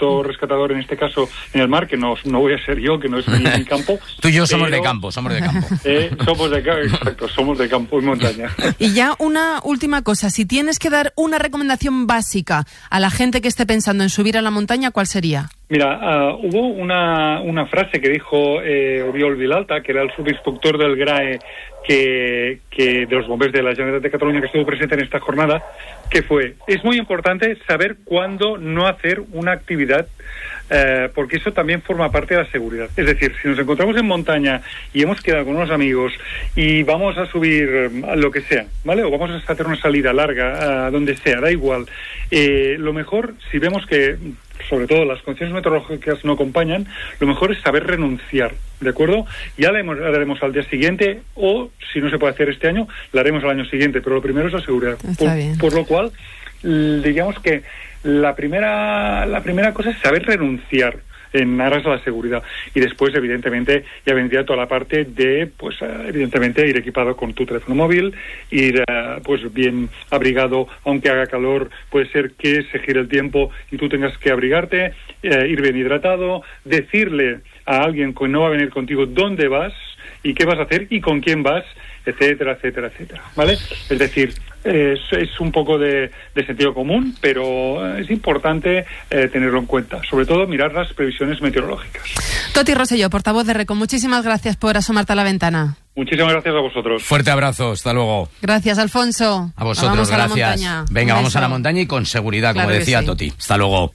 piloto rescatador, en este caso en el mar, que no voy a ser yo, que no es mi campo. Tú y yo somos de campo. Exacto, somos de campo y montaña. Y ya una última cosa, si tienes que dar una recomendación básica a la gente que esté pensando en subir a la montaña, ¿cuál sería? Mira, hubo una frase que dijo Oriol Vilalta, que era el subinspector del GRAE de los bombers de la Generalitat de Cataluña, que estuvo presente en esta jornada, que fue: es muy importante saber cuándo no hacer una actividad, porque eso también forma parte de la seguridad. Es decir, si nos encontramos en montaña y hemos quedado con unos amigos y vamos a subir lo que sea, ¿vale? O vamos a hacer una salida larga, donde sea, da igual. Lo mejor, si vemos que, sobre todo, las condiciones meteorológicas no acompañan, lo mejor es saber renunciar, ¿de acuerdo? Ya la haremos al día siguiente, o si no se puede hacer este año, la haremos al año siguiente, pero lo primero es la seguridad. Por lo cual, digamos que la primera cosa es saber renunciar en aras a la seguridad, y después evidentemente ya vendría toda la parte de, pues evidentemente ir equipado con tu teléfono móvil, ir pues bien abrigado, aunque haga calor, puede ser que se gire el tiempo y tú tengas que abrigarte, ir bien hidratado, decirle a alguien que no va a venir contigo dónde vas y qué vas a hacer y con quién vas, etcétera, etcétera, etcétera, ¿vale? Es decir, es un poco de sentido común, pero es importante tenerlo en cuenta. Sobre todo, mirar las previsiones meteorológicas. Toti Rosselló, portavoz de RECO, muchísimas gracias por asomarte a la ventana. Muchísimas gracias a vosotros. Fuerte abrazo, hasta luego. Gracias, Alfonso. A vosotros, vamos gracias. A la montaña. Venga, vamos a la montaña y con seguridad, claro, como decía sí. Toti. Hasta luego.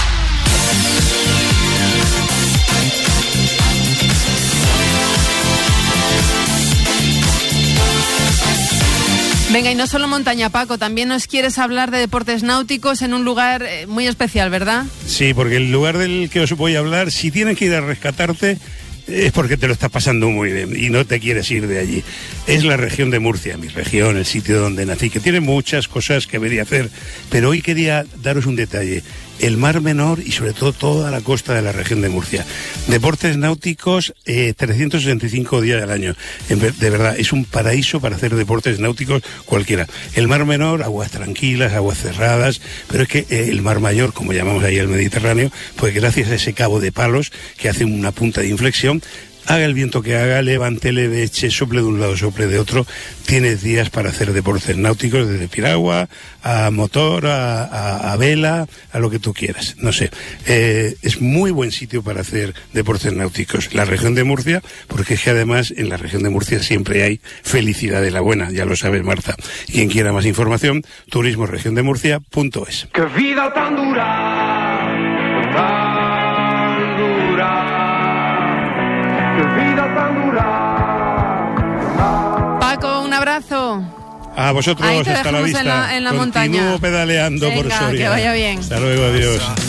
Venga, y no solo montaña, Paco, también nos quieres hablar de deportes náuticos en un lugar muy especial, ¿verdad? Sí, porque el lugar del que os voy a hablar, si tienes que ir a rescatarte, es porque te lo estás pasando muy bien y no te quieres ir de allí. Es la región de Murcia, mi región, el sitio donde nací, que tiene muchas cosas que venir a hacer, pero hoy quería daros un detalle: el Mar Menor y sobre todo toda la costa de la región de Murcia. Deportes náuticos 365 días al año. De verdad, es un paraíso para hacer deportes náuticos cualquiera. El Mar Menor, aguas tranquilas, aguas cerradas, pero es que el Mar Mayor, como llamamos ahí el Mediterráneo, pues gracias a ese cabo de palos que hace una punta de inflexión, haga el viento que haga, levante, le eche, sople de un lado, sople de otro, tienes días para hacer deportes náuticos, desde piragua, a motor, a vela, a lo que tú quieras. No sé, es muy buen sitio para hacer deportes náuticos. La región de Murcia, porque es que además en la región de Murcia siempre hay felicidad de la buena, ya lo sabes, Marta. Quien quiera más información, turismoregiondemurcia.es. ¡Qué vida tan dura! ¡Tan dura! Vida tan dura. Paco, un abrazo. A vosotros, ahí te hasta la vista. En la montaña. Continúo pedaleando. Venga, por Soria. Que vaya bien. Hasta luego, adiós.